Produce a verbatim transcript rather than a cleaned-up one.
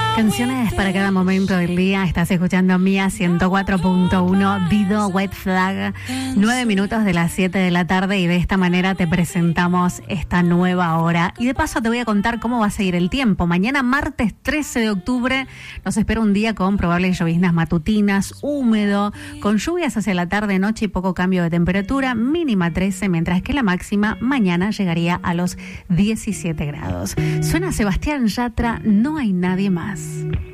Canciones para cada momento del día. Estás escuchando Mía ciento cuatro punto uno, Dido, White Flag. Nueve minutos de las siete de la tarde y de esta manera te presentamos esta nueva hora. Y de paso te voy a contar cómo va a seguir el tiempo. Mañana martes trece de octubre nos espera un día con probables lloviznas matutinas, húmedo, con lluvias hacia la tarde, noche y poco cambio de temperatura, mínima trece, mientras que la máxima mañana llegaría a los diecisiete grados. Suena Sebastián Yatra, No hay nadie más.